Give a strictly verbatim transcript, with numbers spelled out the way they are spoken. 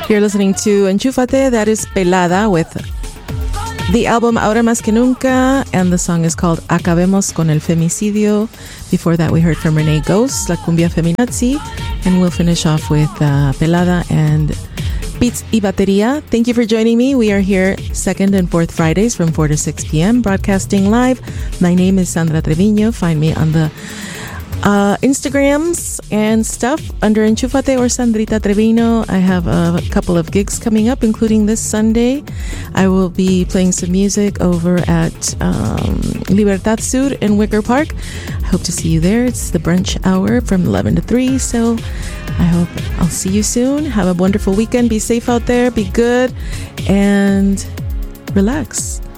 You're listening to Enchúfate, that is Pelada with the album Ahora Más Que Nunca, and the song is called Acabemos Con El Femicidio. Before that, we heard from Renee Ghost, La Cumbia Feminazi, and we'll finish off with uh, Pelada and Beats y Batería. Thank you for joining me. We are here second and fourth Fridays from four to six p.m. broadcasting live. My name is Sandra Treviño. Find me on the uh, Instagrams and stuff under Enchúfate or Sandrita Treviño. I have a couple of gigs coming up, including this Sunday. I will be playing some music over at um, Libertad Sur in Wicker Park. I hope to see you there. It's the brunch hour from eleven to three, so I hope I'll see you soon. Have a wonderful weekend. Be safe out there. Be good. And relax.